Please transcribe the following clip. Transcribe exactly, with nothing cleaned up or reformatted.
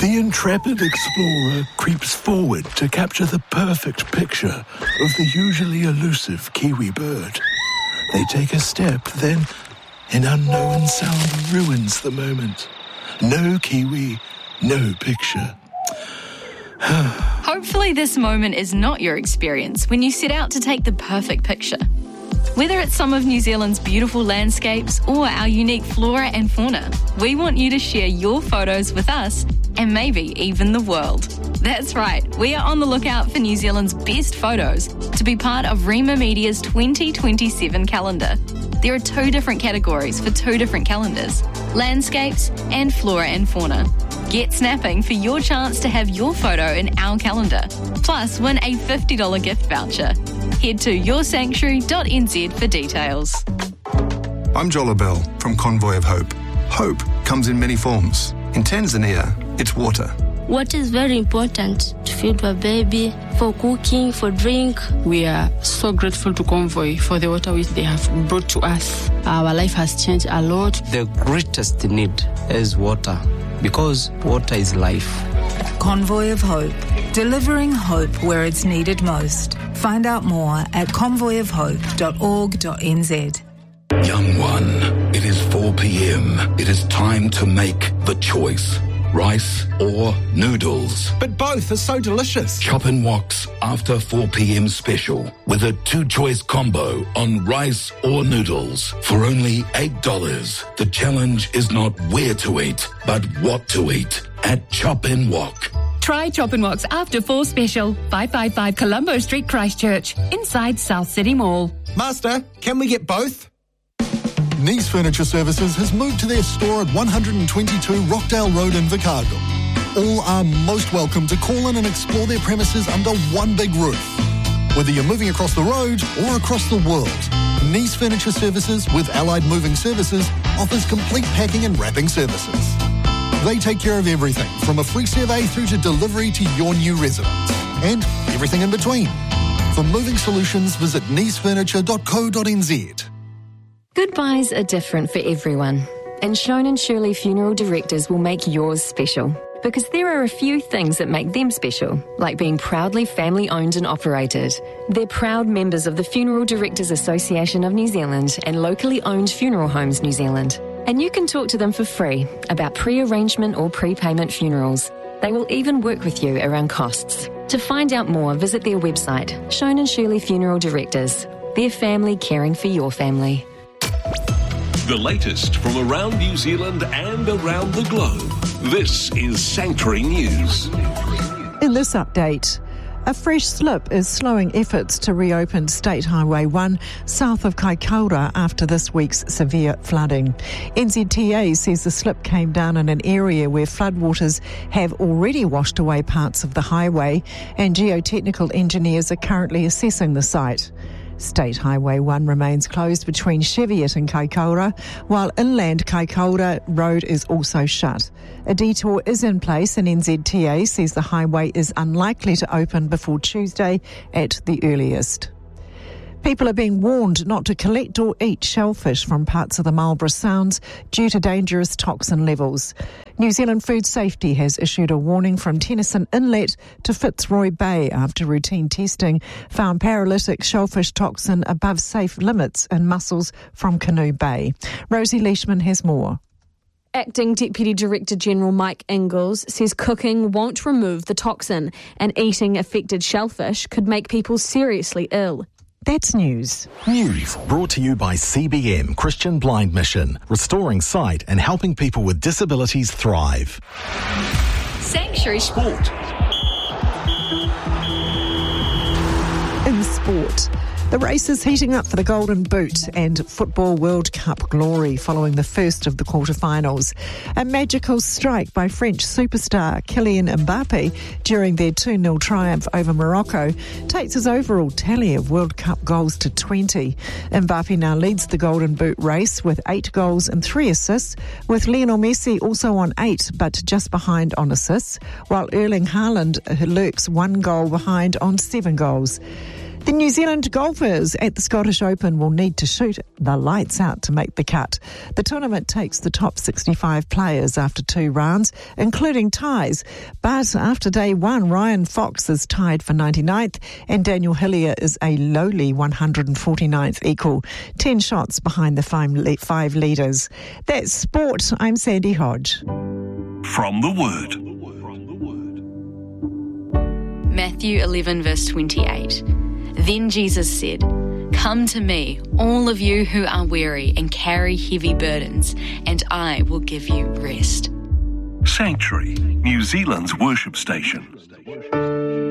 The intrepid explorer creeps forward to capture the perfect picture of the usually elusive kiwi bird. They take a step, then an unknown sound ruins the moment. No kiwi, no picture. Hopefully this moment is not your experience when you set out to take the perfect picture. Whether it's some of New Zealand's beautiful landscapes or our unique flora and fauna, we want you to share your photos with us and maybe even the world. That's right, we are on the lookout for New Zealand's best photos to be part of Rima Media's twenty twenty-seven calendar. There are two different categories for two different calendars, landscapes and flora and fauna. Get snapping for your chance to have your photo in our calendar, plus win a fifty dollars gift voucher. Head to your sanctuary dot n z for details. I'm Jola Bell from Convoy of Hope. Hope comes in many forms. In Tanzania, it's water. Water is very important to feed a baby, for cooking, for drink. We are so grateful to Convoy for the water which they have brought to us. Our life has changed a lot. The greatest need is water, because water is life. Convoy of Hope, delivering hope where it's needed most. Find out more at convoy of hope dot org dot n z. Young one, it is four p.m. It is time to make the choice. Rice or noodles? But both are so delicious. Chop and Wok's after four p.m. special with a two-choice combo on rice or noodles for only eight dollars. The challenge is not where to eat, but what to eat at Chop and Wok. Try Chop and Wok's After Four Special, five fifty-five Colombo Street, Christchurch, inside South City Mall. Master, can we get both? Nice Furniture Services has moved to their store at one twenty-two Rockdale Road in Vicargo. All are most welcome to call in and explore their premises under one big roof. Whether you're moving across the road or across the world, Nice Furniture Services with Allied Moving Services offers complete packing and wrapping services. They take care of everything from a free survey through to delivery to your new residence and everything in between. For moving solutions, visit nice furniture dot co dot n z. Goodbyes are different for everyone, and Shone and Shirley Funeral Directors will make yours special, because there are a few things that make them special, like being proudly family-owned and operated. They're proud members of the Funeral Directors Association of New Zealand and locally owned Funeral Homes New Zealand. And you can talk to them for free about pre-arrangement or prepayment funerals. They will even work with you around costs. To find out more, visit their website, Shone and Shirley Funeral Directors. Their family caring for your family. The latest from around New Zealand and around the globe. This is Sanctuary News. In this update, a fresh slip is slowing efforts to reopen State Highway one south of Kaikoura after this week's severe flooding. N Z T A says the slip came down in an area where floodwaters have already washed away parts of the highway, and geotechnical engineers are currently assessing the site. State Highway one remains closed between Cheviot and Kaikoura, while inland Kaikoura Road is also shut. A detour is in place, and N Z T A says the highway is unlikely to open before Tuesday at the earliest. People are being warned not to collect or eat shellfish from parts of the Marlborough Sounds due to dangerous toxin levels. New Zealand Food Safety has issued a warning from Tennyson Inlet to Fitzroy Bay after routine testing found paralytic shellfish toxin above safe limits in mussels from Canoe Bay. Rosie Leishman has more. Acting Deputy Director General Mike Ingalls says cooking won't remove the toxin, and eating affected shellfish could make people seriously ill. That's news. News brought to you by C B M Christian Blind Mission, restoring sight and helping people with disabilities thrive. Sanctuary Sport. In sport, the race is heating up for the Golden Boot and Football World Cup glory following the first of the quarterfinals. A magical strike by French superstar Kylian Mbappe during their two nil triumph over Morocco takes his overall tally of World Cup goals to twenty. Mbappe now leads the Golden Boot race with eight goals and three assists, with Lionel Messi also on eight but just behind on assists, while Erling Haaland lurks one goal behind on seven goals. The New Zealand golfers at the Scottish Open will need to shoot the lights out to make the cut. The tournament takes the top sixty-five players after two rounds, including ties. But after day one, Ryan Fox is tied for ninety-ninth and Daniel Hillier is a lowly one hundred forty-ninth equal, ten shots behind the five, le- five leaders. That's sport. I'm Sandy Hodge. From the Word. Matthew eleven verse twenty-eight. Then Jesus said, "Come to me, all of you who are weary and carry heavy burdens, and I will give you rest." Sanctuary, New Zealand's worship station.